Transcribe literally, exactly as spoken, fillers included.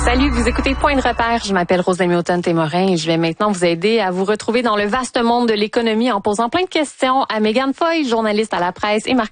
Salut, vous écoutez Point de repère. Je m'appelle Rosemary Automne-Témorin et je vais maintenant vous aider à vous retrouver dans le vaste monde de l'économie en posant plein de questions à Mégane Foy, journaliste à la presse, et Marc